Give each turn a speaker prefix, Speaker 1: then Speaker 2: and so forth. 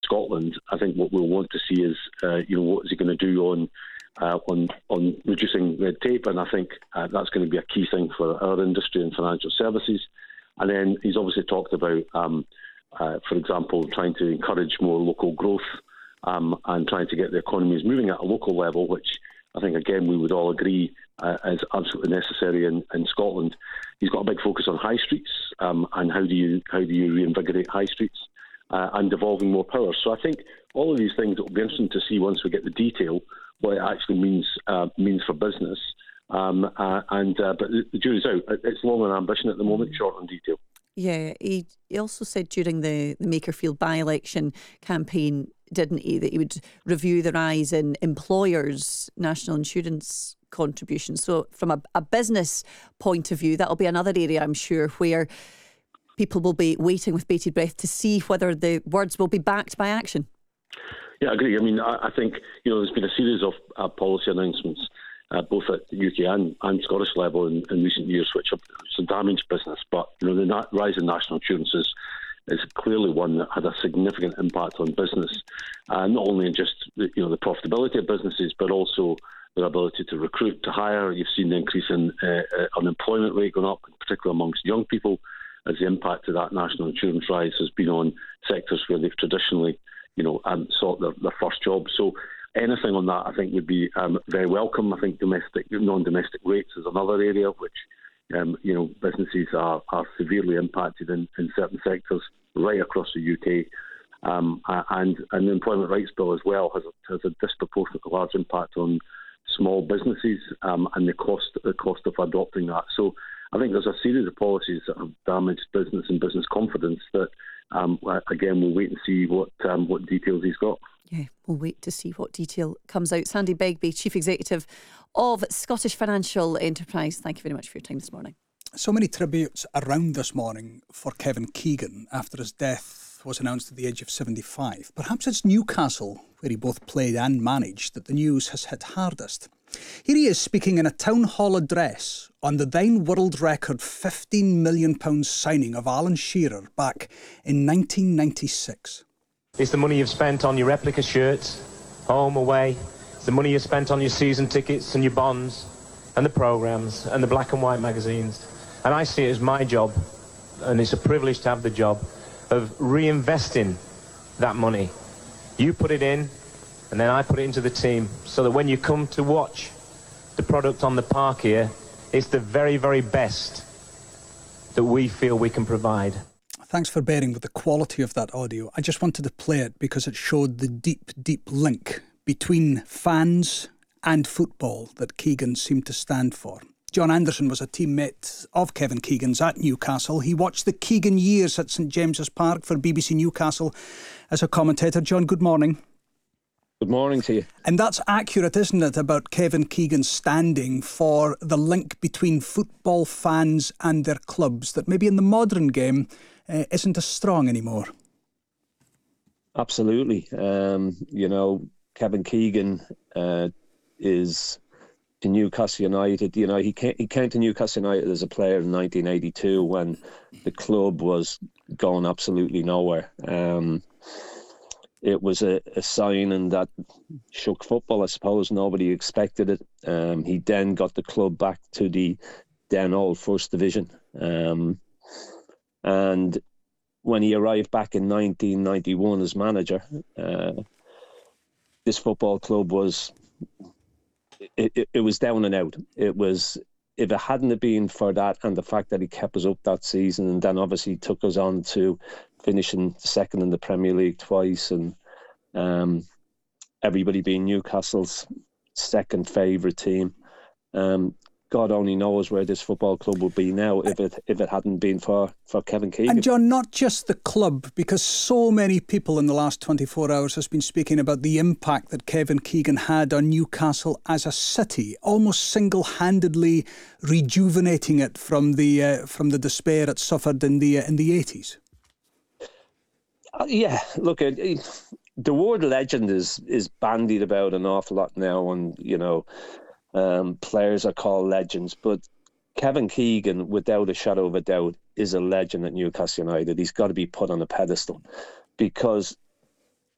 Speaker 1: Scotland, I think what we'll want to see is, what is he going to do on reducing red tape, and I think that's going to be a key thing for our industry and financial services. And then he's obviously talked about, for example, trying to encourage more local growth and trying to get the economies moving at a local level, which I think, again, we would all agree is absolutely necessary in Scotland. He's got a big focus on high streets and how do you reinvigorate high streets and devolving more power. So I think all of these things, it will be interesting to see once we get the detail what it actually means for business. But the jury's out. It's long on ambition at the moment, short on detail.
Speaker 2: Yeah, he also said during the Makerfield by-election campaign, didn't he, that he would review the rise in employers' national insurance contributions. So from a business point of view, that'll be another area, I'm sure, where people will be waiting with bated breath to see whether the words will be backed by action.
Speaker 1: Yeah, I agree. I mean, I think, there's been a series of policy announcements, both at the UK and Scottish level in recent years, which have damaged business. But, the rise in national insurance is clearly one that had a significant impact on business, not only in just the profitability of businesses, but also their ability to recruit, to hire. You've seen the increase in unemployment rate going up, particularly amongst young people, as the impact of that national insurance rise has been on sectors where they've traditionally sought their first job. So anything on that, I think, would be very welcome. I think non-domestic rates is another area which, businesses are severely impacted in certain sectors right across the UK. And the Employment Rights Bill as well has a disproportionately large impact on small businesses and the cost of adopting that. So I think there's a series of policies that have damaged business and business confidence that, again, we'll wait and see what details he's got.
Speaker 2: Yeah, we'll wait to see what detail comes out. Sandy Begbie, Chief Executive of Scottish Financial Enterprise, thank you very much for your time this morning.
Speaker 3: So many tributes around this morning for Kevin Keegan after his death was announced at the age of 75. Perhaps it's Newcastle, where he both played and managed, that the news has hit hardest. Here he is speaking in a town hall address on the then world record £15 million signing of Alan Shearer back in 1996.
Speaker 4: It's the money you've spent on your replica shirts, home, away. It's the money you've spent on your season tickets and your bonds and the programmes and the black and white magazines. And I see it as my job, and it's a privilege to have the job, of reinvesting that money. You put it in, and then I put it into the team, so that when you come to watch the product on the park here, it's the very, very best that we feel we can provide.
Speaker 3: Thanks for bearing with the quality of that audio. I just wanted to play it because it showed the deep, deep link between fans and football that Keegan seemed to stand for. John Anderson was a teammate of Kevin Keegan's at Newcastle. He watched the Keegan years at St James's Park for BBC Newcastle as a commentator. John, good morning.
Speaker 5: Good morning to you.
Speaker 3: And that's accurate, isn't it, about Kevin Keegan standing for the link between football fans and their clubs that maybe in the modern game isn't as strong anymore?
Speaker 5: Absolutely. Kevin Keegan is to Newcastle United. He came to Newcastle United as a player in 1982 when the club was going absolutely nowhere. It was a signing that shook football, I suppose. Nobody expected it. He then got the club back to the then old First Division. And when he arrived back in 1991 as manager, this football club was it was down and out. It was, if it hadn't been for that and the fact that he kept us up that season, and then obviously took us on to finishing second in the Premier League twice, and everybody being Newcastle's second favourite team. God only knows where this football club would be now if it hadn't been for Kevin Keegan.
Speaker 3: And John, not just the club, because so many people in the last 24 hours has been speaking about the impact that Kevin Keegan had on Newcastle as a city, almost single-handedly rejuvenating it from the despair it suffered in the 80s.
Speaker 5: Yeah, look, the word legend is bandied about an awful lot now, and players are called legends, but Kevin Keegan, without a shadow of a doubt, is a legend at Newcastle United. He's got to be put on a pedestal because